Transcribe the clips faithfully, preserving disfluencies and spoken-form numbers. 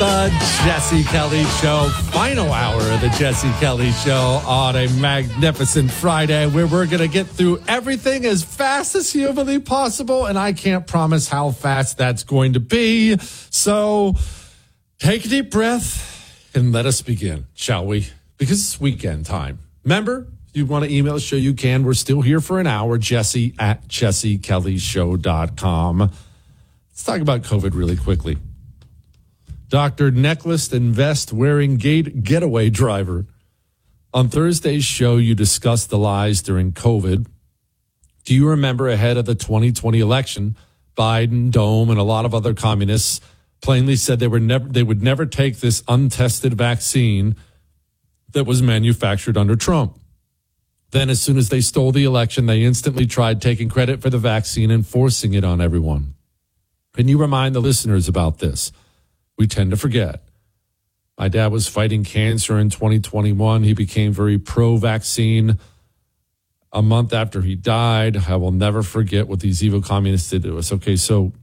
The Jesse Kelly Show, final hour of the Jesse Kelly Show on a magnificent Friday where we're going to get through everything as fast as humanly possible, and I can't promise how fast that's going to be. So take a deep breath and let us begin, shall we? Because it's weekend time. Remember, if you want to email the show, you can. We're still here for an hour, Jesse at jesse kelly show dot com. Let's talk about COVID really quickly. Doctor Necklace and vest wearing gate getaway driver. On Thursday's show, you discussed the lies during COVID. Do you remember ahead of the twenty twenty election, Biden, Dome, and a lot of other communists plainly said they were never they would never take this untested vaccine that was manufactured under Trump. Then as soon as they stole the election, they instantly tried taking credit for the vaccine and forcing it on everyone. Can you remind the listeners about this? We tend to forget. My dad was fighting cancer in twenty twenty-one. He became very pro-vaccine. A month after he died, I will never forget what these evil communists did to us. Okay, so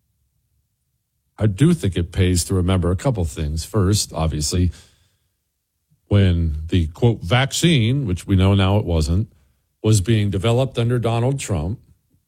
I do think it pays to remember a couple things. First, obviously, when the, quote, vaccine, which we know now it wasn't, was being developed under Donald Trump,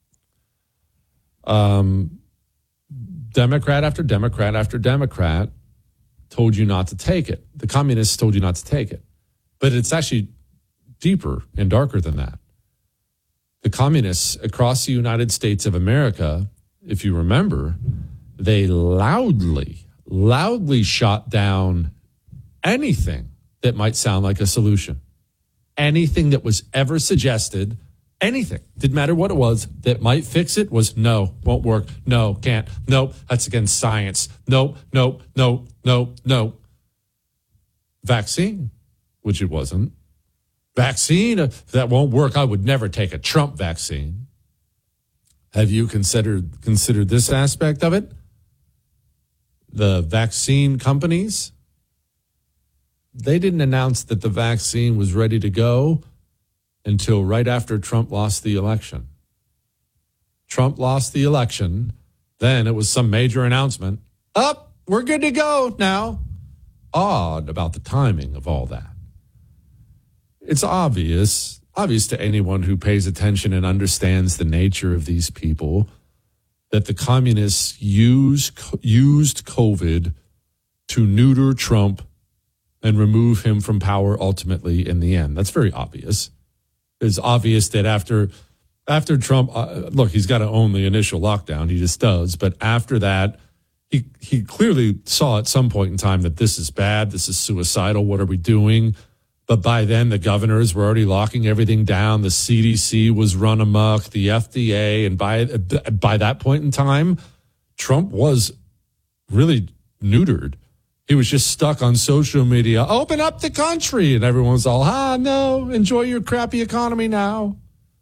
um, Democrat after Democrat after Democrat told you not to take it. The communists told you not to take it. But it's actually deeper and darker than that. The communists across the United States of America, if you remember, they loudly, loudly shot down anything that might sound like a solution. Anything that was ever suggested, anything, didn't matter what it was, that might fix it was no, won't work, no, can't, nope, that's against science, nope, nope, nope, nope, nope. Vaccine, which it wasn't. Vaccine, uh, that won't work. I would never take a Trump vaccine. Have you considered considered this aspect of it? The vaccine companies, they didn't announce that the vaccine was ready to go until right after Trump lost the election. Trump lost the election. Then it was some major announcement. Up, oh, we're good to go now. Odd about the timing of all that. It's obvious, obvious to anyone who pays attention and understands the nature of these people, that the communists use, used COVID to neuter Trump and remove him from power ultimately in the end. That's very obvious. It's obvious that after after Trump, uh, look, he's got to own the initial lockdown. He just does. But after that, he he clearly saw at some point in time that this is bad. This is suicidal. What are we doing? But by then, the governors were already locking everything down. The C D C was run amok, the F D A. And by, by that point in time, Trump was really neutered. He was just stuck on social media. Open up the country. And everyone's all, ah, no, enjoy your crappy economy now.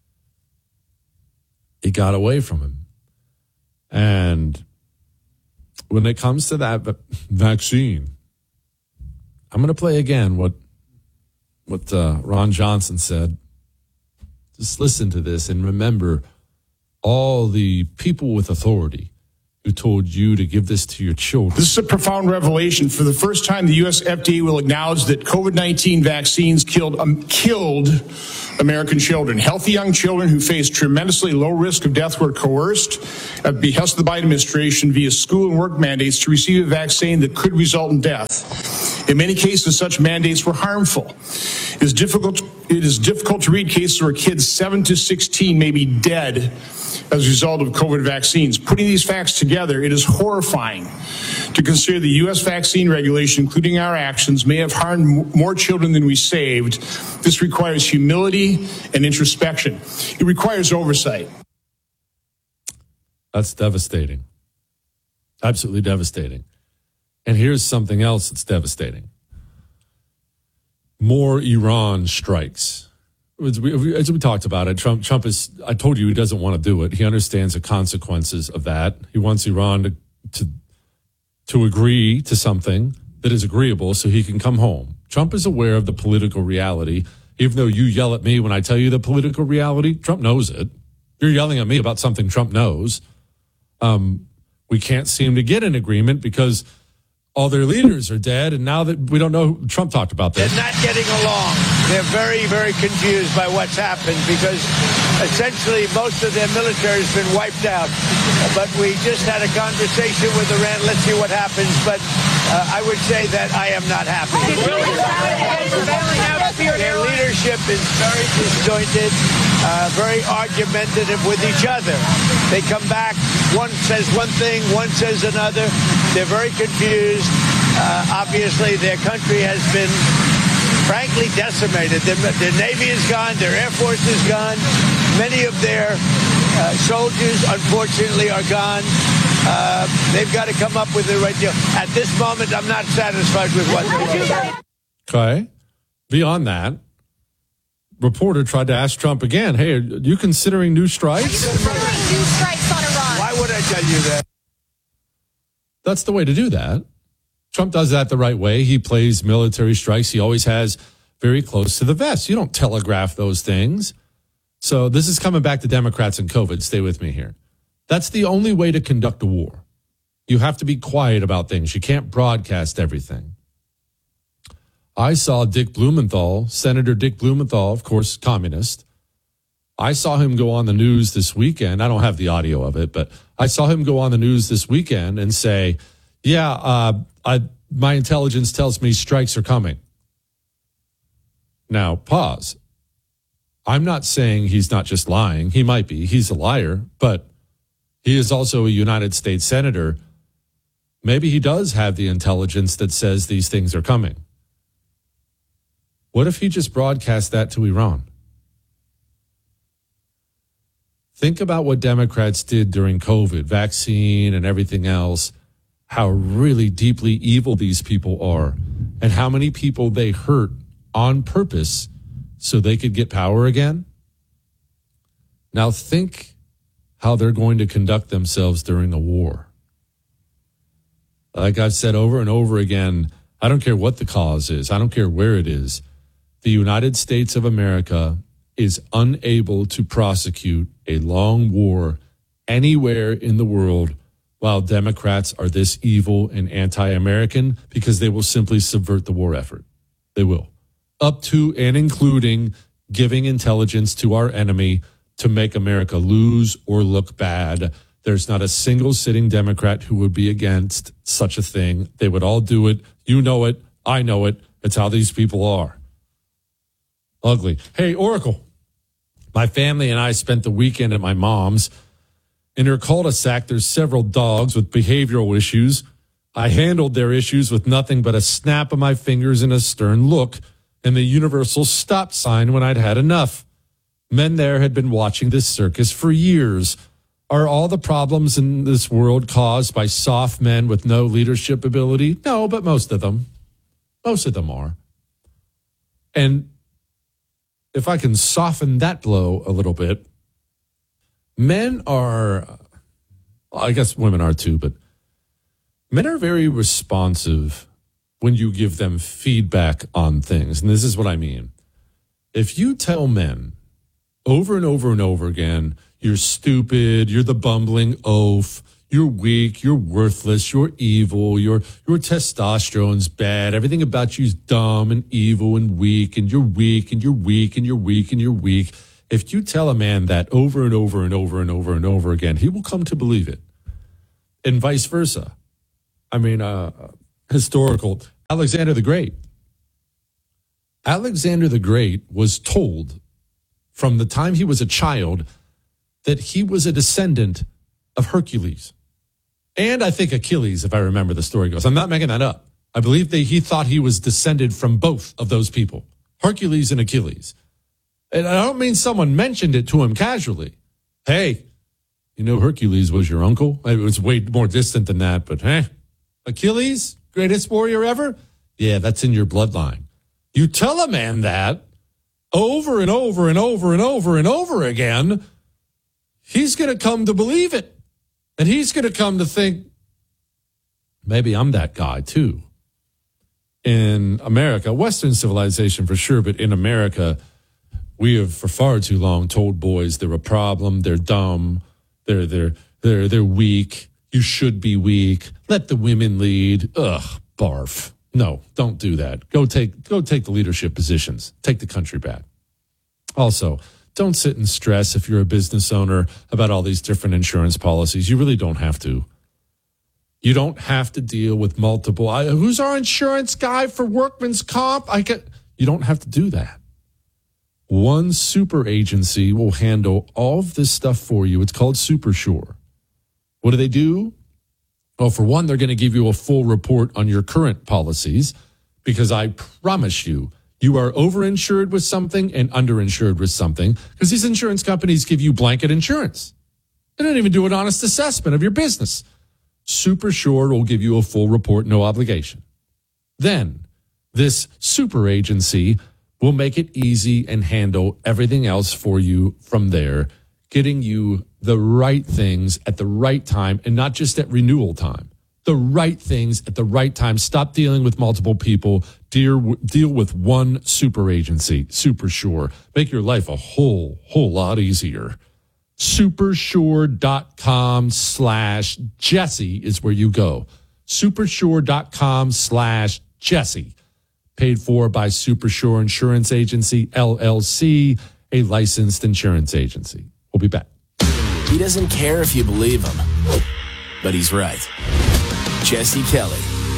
It got away from him. And when it comes to that vaccine, I'm going to play again what, what uh, Ron Johnson said. Just listen to this and remember all the people with authority who told you to give this to your children. This is a profound revelation. For the first time, the U S F D A will acknowledge that COVID nineteen vaccines killed um, killed American children. Healthy young children who faced tremendously low risk of death were coerced at the behest of the Biden administration via school and work mandates to receive a vaccine that could result in death. In many cases, such mandates were harmful. It is difficult, it is difficult to read cases where kids seven to sixteen may be dead as a result of COVID vaccines. Putting these facts together, it is horrifying to consider the U S vaccine regulation, including our actions, may have harmed more children than we saved. This requires humility and introspection. It requires oversight. That's devastating. Absolutely devastating. And here's something else that's devastating. More Iran strikes. As we, as we talked about it, Trump, Trump is, I told you he doesn't want to do it. He understands the consequences of that. He wants Iran to, to, to agree to something that is agreeable so he can come home. Trump is aware of the political reality. Even though you yell at me when I tell you the political reality, Trump knows it. You're yelling at me about something Trump knows. Um, we can't seem to get an agreement because all their leaders are dead, and now that we don't know, Trump talked about this. They're not getting along. They're very, very confused by what's happened because essentially most of their military has been wiped out. But we just had a conversation with Iran. Let's see what happens. But uh, I would say that I am not happy. Their leadership is very disjointed, uh, very argumentative with each other. They come back, one says one thing, one says another. They're very confused. Uh, obviously, their country has been, frankly, decimated. Their, their Navy is gone. Their Air Force is gone. Many of their uh, soldiers, unfortunately, are gone. Uh, they've got to come up with the right deal. At this moment, I'm not satisfied with what they're doing. Okay. Beyond that, reporter tried to ask Trump again, hey, are you considering new strikes? Are you considering new strikes on Iran? Why would I tell you that? That's the way to do that. Trump does that the right way. He plays military strikes. He always has very close to the vest. You don't telegraph those things. So this is coming back to Democrats and COVID. Stay with me here. That's the only way to conduct a war. You have to be quiet about things. You can't broadcast everything. I saw Dick Blumenthal, Senator Dick Blumenthal, of course, communist. I saw him go on the news this weekend. I don't have the audio of it, but I saw him go on the news this weekend and say, yeah, uh, I, my intelligence tells me strikes are coming. Now, pause. I'm not saying he's not just lying. He might be. He's a liar, but he is also a United States senator. Maybe he does have the intelligence that says these things are coming. What if he just broadcast that to Iran? Think about what Democrats did during COVID, vaccine and everything else, how really deeply evil these people are, and how many people they hurt on purpose so they could get power again. Now think how they're going to conduct themselves during a war. Like I've said over and over again, I don't care what the cause is. I don't care where it is. The United States of America is unable to prosecute a long war anywhere in the world while Democrats are this evil and anti-American because they will simply subvert the war effort. They will. Up to and including giving intelligence to our enemy to make America lose or look bad. There's not a single sitting Democrat who would be against such a thing. They would all do it. You know it. I know it. It's how these people are. Ugly. Hey, Oracle. My family and I spent the weekend at my mom's. In her cul-de-sac, there's several dogs with behavioral issues. I handled their issues with nothing but a snap of my fingers and a stern look and the universal stop sign when I'd had enough. Men there had been watching this circus for years. Are all the problems in this world caused by soft men with no leadership ability? No, but most of them. Most of them are. And if I can soften that blow a little bit, men are, I guess women are too, but men are very responsive when you give them feedback on things. And this is what I mean. If you tell men over and over and over again, you're stupid, you're the bumbling oaf, you're weak, you're worthless, you're evil, your your testosterone's bad, everything about you's dumb and evil and weak, and you're weak and you're weak and you're weak and you're weak. If you tell a man that over and over and over and over and over again, he will come to believe it. And vice versa. I mean, uh, historical, Alexander the Great. Alexander the Great was told from the time he was a child that he was a descendant of Hercules. And I think Achilles, if I remember the story goes. I'm not making that up. I believe that he thought he was descended from both of those people, Hercules and Achilles. And I don't mean someone mentioned it to him casually. Hey, you know Hercules was your uncle? It was way more distant than that, but hey, Achilles, greatest warrior ever? Yeah, that's in your bloodline. You tell a man that over and over and over and over and over again, he's going to come to believe it. And he's going to come to think, maybe I'm that guy too. In America, Western civilization for sure, but in America, we have for far too long told boys they're a problem, they're dumb, they're they're they're they're weak. You should be weak. Let the women lead. Ugh, barf. No, don't do that. Go take go take the leadership positions. Take the country back. Also, don't sit and stress if you're a business owner about all these different insurance policies. You really don't have to. You don't have to deal with multiple. I, who's our insurance guy for workman's comp? I get. You don't have to do that. One super agency will handle all of this stuff for you. It's called SuperSure. What do they do? Well, for one, they're going to give you a full report on your current policies because I promise you, you are overinsured with something and underinsured with something because these insurance companies give you blanket insurance. They don't even do an honest assessment of your business. SuperSure will give you a full report, no obligation. Then this super agency will make it easy and handle everything else for you from there, getting you the right things at the right time and not just at renewal time. The right things at the right time. Stop dealing with multiple people. Deal, deal with one super agency, SuperSure. Make your life a whole, whole lot easier. Supersure.com slash Jesse is where you go. Supersure.com slash Jesse. Paid for by SuperSure Insurance Agency, L L C, a licensed insurance agency. We'll be back. He doesn't care if you believe him, but he's right. Jesse Kelly.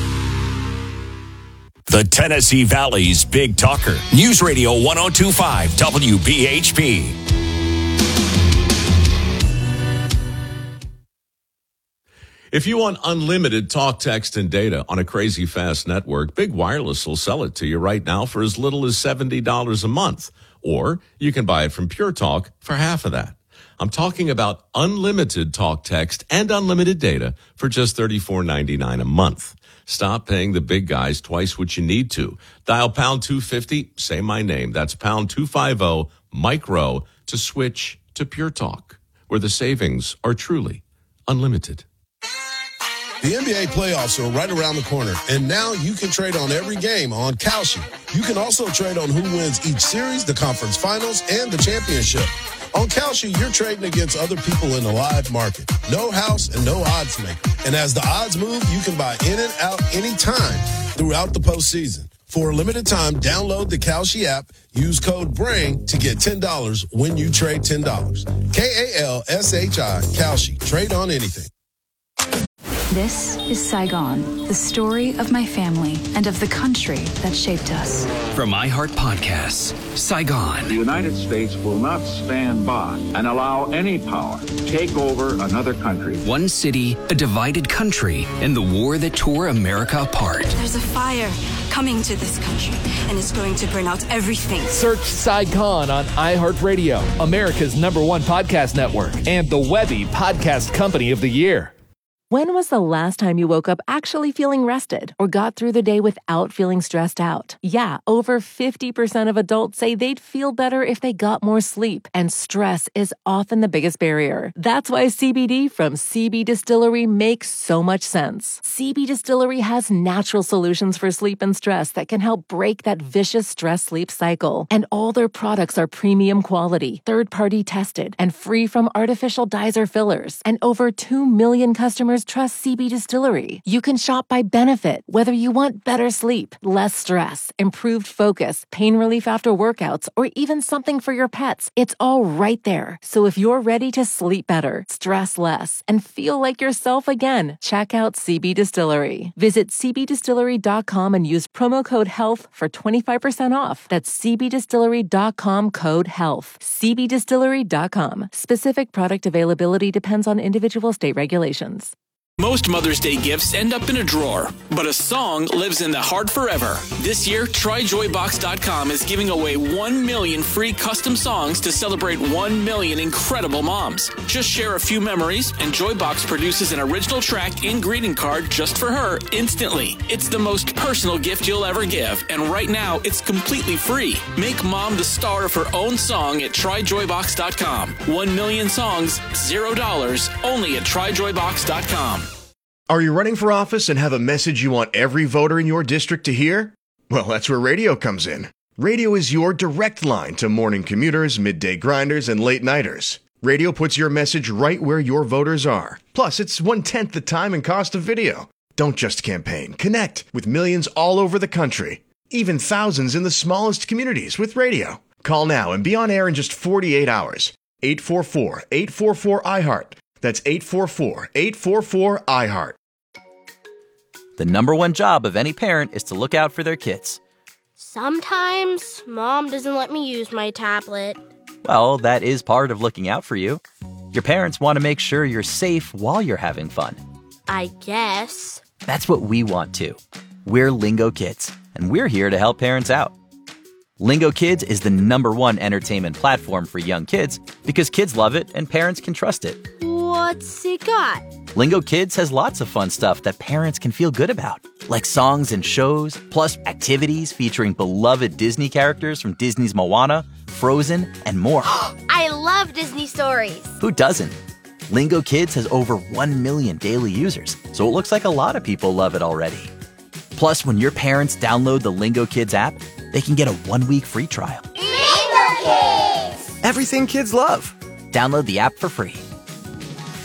The Tennessee Valley's Big Talker. News Radio one oh two point five W B H P. If you want unlimited talk, text, and data on a crazy fast network, Big Wireless will sell it to you right now for as little as seventy dollars a month. Or you can buy it from Pure Talk for half of that. I'm talking about unlimited talk, text, and unlimited data for just thirty-four ninety-nine a month. Stop paying the big guys twice what you need to. Dial pound two fifty, say my name. That's pound two fifty, micro, to switch to Pure Talk, where the savings are truly unlimited. The N B A playoffs are right around the corner, and now you can trade on every game on Kalshi. You can also trade on who wins each series, the conference finals, and the championship. On Kalshi, you're trading against other people in the live market. No house and no odds maker. And as the odds move, you can buy in and out anytime throughout the postseason. For a limited time, download the Kalshi app, use code BRAIN to get ten dollars when you trade ten dollars. K A L S H I, Kalshi. Trade on anything. This is Saigon, the story of my family and of the country that shaped us. From iHeart Podcasts, Saigon. The United States will not stand by and allow any power to take over another country. One city, a divided country, and the war that tore America apart. There's a fire coming to this country, and it's going to burn out everything. Search Saigon on iHeartRadio, America's number one podcast network, and the Webby Podcast Company of the Year. When was the last time you woke up actually feeling rested or got through the day without feeling stressed out? Yeah, over fifty percent of adults say they'd feel better if they got more sleep, and stress is often the biggest barrier. That's why C B D from C B Distillery makes so much sense. C B Distillery has natural solutions for sleep and stress that can help break that vicious stress-sleep cycle. And all their products are premium quality, third-party tested, and free from artificial dyes or fillers. And over two million customers trust C B Distillery. You can shop by benefit, whether you want better sleep, less stress, improved focus, pain relief after workouts, or even something for your pets. It's all right there. So if you're ready to sleep better, stress less, and feel like yourself again, check out C B Distillery. Visit c b distillery dot com and use promo code HEALTH for twenty-five percent off. That's c b distillery dot com code HEALTH. c b distillery dot com. Specific product availability depends on individual state regulations. Most Mother's Day gifts end up in a drawer, but a song lives in the heart forever. This year, try joy box dot com is giving away one million free custom songs to celebrate one million incredible moms. Just share a few memories, and Joybox produces an original track and greeting card just for her instantly. It's the most personal gift you'll ever give, and right now, it's completely free. Make mom the star of her own song at try joy box dot com. One million songs, zero dollars, only at try joy box dot com. Are you running for office and have a message you want every voter in your district to hear? Well, that's where radio comes in. Radio is your direct line to morning commuters, midday grinders, and late nighters. Radio puts your message right where your voters are. Plus, it's one-tenth the time and cost of video. Don't just campaign. Connect with millions all over the country, even thousands in the smallest communities with radio. Call now and be on air in just forty-eight hours. eight four four, eight four four, I heart. That's eight four four, eight four four, I heart. The number one job of any parent is to look out for their kids. Sometimes Mom doesn't let me use my tablet. Well, that is part of looking out for you. Your parents want to make sure you're safe while you're having fun. I guess. That's what we want too. We're Lingo Kids, and we're here to help parents out. Lingo Kids is the number one entertainment platform for young kids because kids love it and parents can trust it. What's it got? Lingo Kids has lots of fun stuff that parents can feel good about, like songs and shows, plus activities featuring beloved Disney characters from Disney's Moana, Frozen, and more. I love Disney stories. Who doesn't? Lingo Kids has over one million daily users, so it looks like a lot of people love it already. Plus, when your parents download the Lingo Kids app, they can get a one-week free trial. Lingo Kids! Everything kids love. Download the app for free.